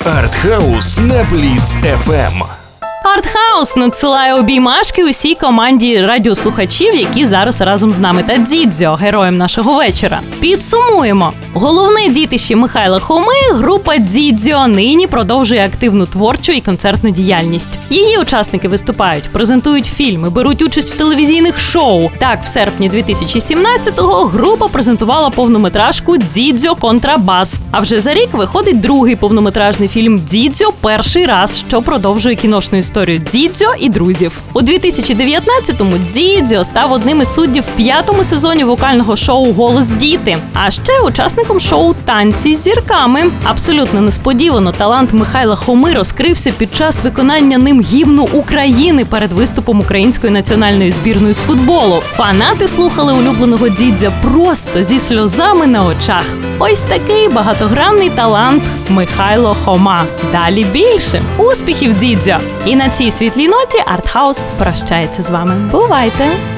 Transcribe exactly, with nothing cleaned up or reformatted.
Артхаус на Бліц еф ем. Артхаус надсилає обіймашки усій команді радіослухачів, які зараз разом з нами, та Дідзьо, героєм нашого вечора. Підсумуємо. Головне дітище Михайла Хоми, група Дідзьо, нині продовжує активну творчу і концертну діяльність. Її учасники виступають, презентують фільми, беруть участь в телевізійних шоу. Так, в серпні дві тисячі сімнадцятого група презентувала повнометражку «Дідзьо Контрабас». А вже за рік виходить другий повнометражний фільм «Дідзьо. Перший раз», що продовжує кіношну історію Дідзьо і друзів. У дві тисячі дев'ятнадцятому Дідзьо став одним із суддів в п'ятому сезоні вокального шоу «Голос діти», а ще учасником шоу «Танці з зірками». Абсолютно несподівано талант Михайла Хоми розкрився під час виконання ним гімну України перед виступом української національної збірної з футболу. Фанати слухали улюбленого Дідзя просто зі сльозами на очах. Ось такий багатогранний талант Михайло Хома. Далі більше. Успіхів, Дідзьо! І на цій світлій ноті Артхаус прощається з вами. Бувайте!